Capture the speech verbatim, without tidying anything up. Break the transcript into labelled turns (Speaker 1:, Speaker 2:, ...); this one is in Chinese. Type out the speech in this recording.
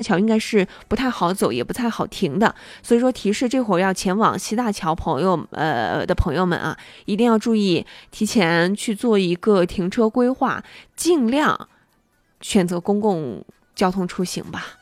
Speaker 1: 桥应该是不太好走，也不太好停的。所以说提示这会儿要前往西大桥朋友呃的朋友们啊，一定要注意提前去做一个停车规划，尽量选择公共交通出行吧。